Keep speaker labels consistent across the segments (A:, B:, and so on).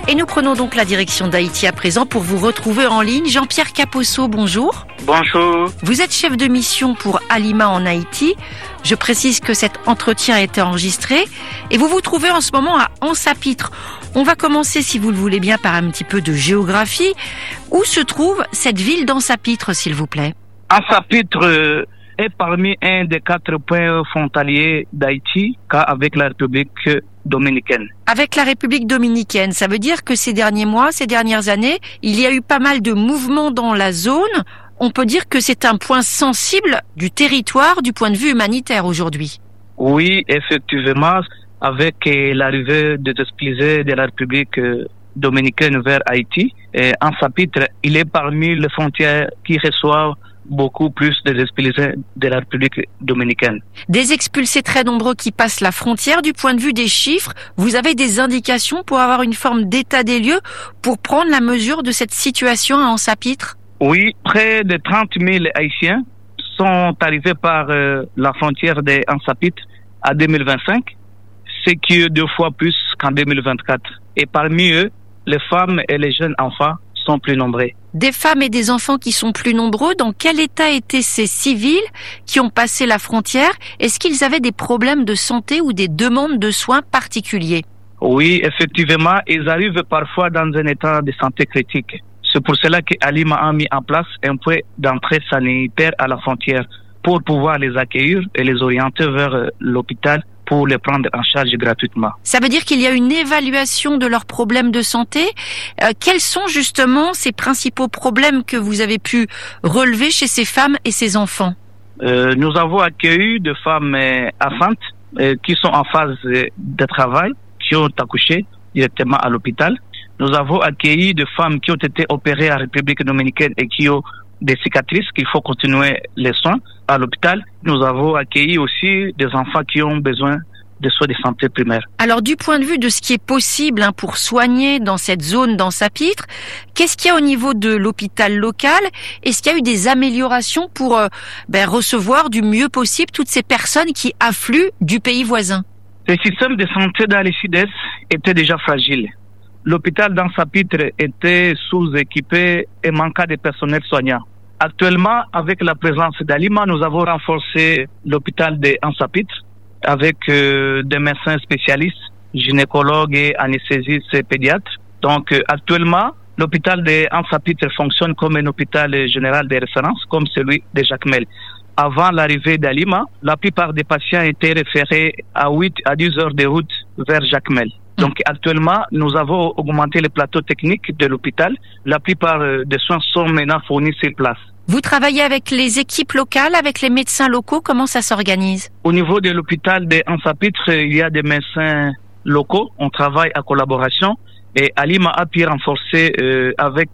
A: Et nous prenons donc la direction d'Haïti à présent pour vous retrouver en ligne. Jean-Pierre Caposso, bonjour.
B: Bonjour.
A: Vous êtes chef de mission pour Halima en Haïti. Je précise que cet entretien a été enregistré et vous vous trouvez en ce moment à Anse-à-Pitre. On va commencer, si vous le voulez bien, par un petit peu de géographie. Où se trouve cette ville d'Anse-à-Pitre, s'il vous plaît?
B: Anse-à-Pitre est parmi un des 4 points frontaliers d'Haïti avec la République dominicaine.
A: Avec la République dominicaine, ça veut dire que ces derniers mois, ces dernières années, il y a eu pas mal de mouvements dans la zone. On peut dire que c'est un point sensible du territoire du point de vue humanitaire aujourd'hui.
B: Oui, effectivement, avec l'arrivée des explosés de la République dominicaine vers Haïti, Anse-à-Pitre, il est parmi les frontières qui reçoivent beaucoup plus des expulsés de la République dominicaine.
A: Des expulsés très nombreux qui passent la frontière. Du point de vue des chiffres, vous avez des indications pour avoir une forme d'état des lieux, pour prendre la mesure de cette situation à Anse-à-Pitre?
B: Oui, près de 30 000 Haïtiens sont arrivés par la frontière d'Anse-à-Pitre à 2025, ce qui est 2 fois plus qu'en 2024. Et parmi eux, les femmes et les jeunes enfants sont plus nombreux.
A: Des femmes et des enfants qui sont plus nombreux. Dans quel état étaient ces civils qui ont passé la frontière? Est-ce qu'ils avaient des problèmes de santé ou des demandes de soins particuliers?
B: Oui, effectivement, ils arrivent parfois dans un état de santé critique. C'est pour cela que Halima a mis en place un point d'entrée sanitaire à la frontière pour pouvoir les accueillir et les orienter vers l'hôpital pour les prendre en charge gratuitement.
A: Ça veut dire qu'il y a une évaluation de leurs problèmes de santé. Quels sont justement ces principaux problèmes que vous avez pu relever chez ces femmes et ces enfants?
B: Nous avons accueilli des femmes enceintes qui sont en phase de travail, qui ont accouché directement à l'hôpital. Nous avons accueilli des femmes qui ont été opérées en République dominicaine et qui ont des cicatrices, qu'il faut continuer les soins à l'hôpital. Nous avons accueilli aussi des enfants qui ont besoin de soins de santé primaire.
A: Alors, du point de vue de ce qui est possible pour soigner dans cette zone d'Anse-à-Pitre, qu'est-ce qu'il y a au niveau de l'hôpital local? Est-ce qu'il y a eu des améliorations pour recevoir du mieux possible toutes ces personnes qui affluent du pays voisin?
B: Le système de santé dans les sud-est était déjà fragile. L'hôpital d'Anse-à-Pitre était sous-équipé et manquait de personnel soignant. Actuellement, avec la présence d'Halima, nous avons renforcé l'hôpital d'Anse-à-Pitre avec des médecins spécialistes, gynécologues et anesthésistes et pédiatres. Donc actuellement, l'hôpital d'Anse-à-Pitre fonctionne comme un hôpital général de référence, comme celui de Jacmel. Avant l'arrivée d'Halima, la plupart des patients étaient référés à 8 à 10 heures de route vers Jacmel. Donc actuellement, nous avons augmenté le plateau technique de l'hôpital. La plupart des soins sont maintenant fournis sur place.
A: Vous travaillez avec les équipes locales, avec les médecins locaux, comment ça s'organise?
B: Au niveau de l'hôpital d'Anse-à-Pitre, il y a des médecins locaux. On travaille en collaboration et Halima a pu renforcer avec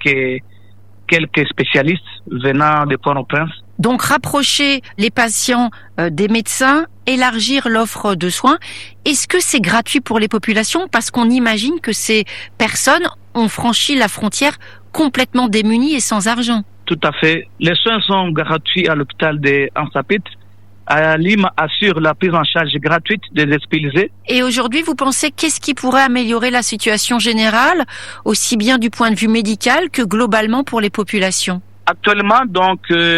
B: quelques spécialistes venant de Port-au-Prince.
A: Donc rapprocher les patients des médecins, élargir l'offre de soins. Est-ce que c'est gratuit pour les populations? Parce qu'on imagine que ces personnes ont franchi la frontière complètement démunies et sans argent.
B: Tout à fait. Les soins sont gratuits à l'hôpital d'Anse-à-Pitre. Halima assure la prise en charge gratuite des expulsés.
A: Et aujourd'hui, vous pensez qu'est-ce qui pourrait améliorer la situation générale, aussi bien du point de vue médical que globalement pour les populations?
B: Actuellement, donc,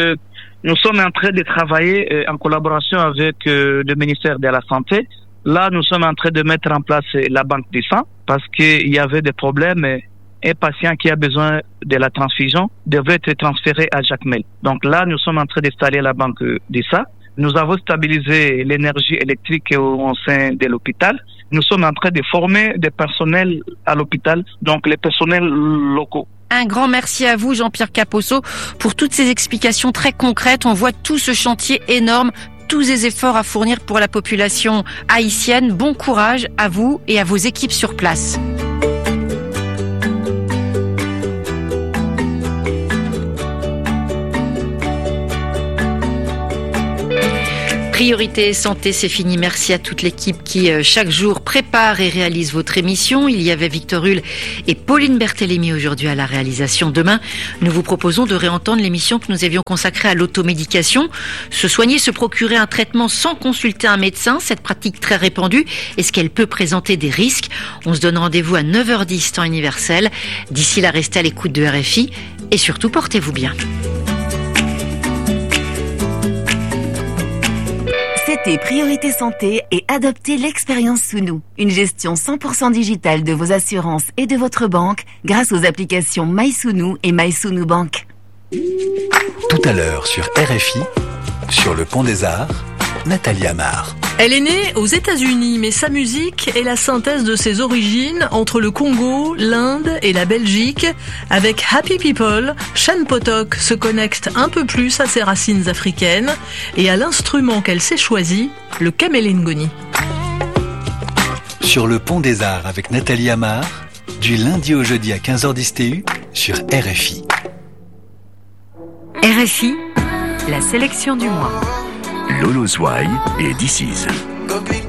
B: nous sommes en train de travailler en collaboration avec le ministère de la Santé. Là, nous sommes en train de mettre en place la banque du sang parce qu'il y avait des problèmes. Un patient qui a besoin de la transfusion devrait être transféré à Jacmel. Donc là, nous sommes en train d'installer la banque du sang. Nous avons stabilisé l'énergie électrique au sein de l'hôpital. Nous sommes en train de former des personnels à l'hôpital, donc les personnels locaux.
A: Un grand merci à vous, Jean-Pierre Caposso, pour toutes ces explications très concrètes. On voit tout ce chantier énorme, tous ces efforts à fournir pour la population haïtienne. Bon courage à vous et à vos équipes sur place. Priorité santé, c'est fini. Merci à toute l'équipe qui chaque jour prépare et réalise votre émission. Il y avait Victor Hull et Pauline Berthélémy aujourd'hui à la réalisation. Demain, nous vous proposons de réentendre l'émission que nous avions consacrée à l'automédication. Se soigner, se procurer un traitement sans consulter un médecin, cette pratique très répandue, est-ce qu'elle peut présenter des risques? On se donne rendez-vous à 9h10 temps universel. D'ici là, restez à l'écoute de RFI et surtout portez-vous bien.
C: C'était Priorité Santé et adoptez l'expérience Sounou, une gestion 100% digitale de vos assurances et de votre banque grâce aux applications MySounou et MySounou Bank.
D: Tout à l'heure sur RFI, sur le Pont des Arts, Nathalie Amar.
E: Elle est née aux États-Unis, mais sa musique est la synthèse de ses origines entre le Congo, l'Inde et la Belgique. Avec Happy People, Shan Potok se connecte un peu plus à ses racines africaines et à l'instrument qu'elle s'est choisi, le kamélingoni.
D: Sur le Pont des Arts avec Nathalie Amar, du lundi au jeudi à 15h10 TU sur RFI.
A: RFI, la sélection du mois.
F: Lolo Zouaï et This Is.